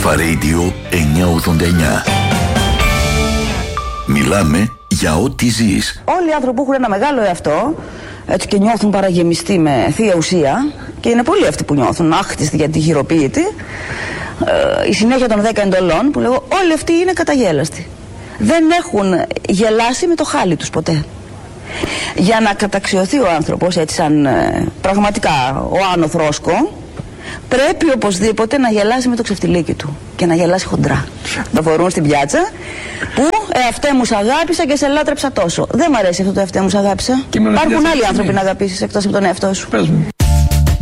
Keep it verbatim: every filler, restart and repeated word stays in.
Αλφα Radio εννιακόσια ογδόντα εννιά. Μιλάμε για ό,τι ζεις. Όλοι οι άνθρωποι που έχουν ένα μεγάλο εαυτό, έτσι και νιώθουν παραγεμιστοί με θεία ουσία, και είναι πολλοί αυτοί που νιώθουν άκτιστοι γιατί χειροποίητοι, ε, η συνέχεια των δέκα εντολών που λέγω, όλοι αυτοί είναι καταγέλαστοι. Δεν έχουν γελάσει με το χάλι τους ποτέ. Για να καταξιωθεί ο άνθρωπος, έτσι σαν ε, πραγματικά ο Άνω Θρόσκο, πρέπει οπωσδήποτε να γελάσει με το ξεφτιλίκι του και να γελάσει χοντρά. Να φορούν στην πιάτσα που εαυτέ μου σ' αγάπησα και σε λάτρεψα τόσο. Δεν μ' αρέσει αυτό το εαυτέ μου σ' αγάπησα. Υπάρχουν άλλοι άνθρωποι να αγαπήσεις εκτός από τον εαυτό σου. Πες μου.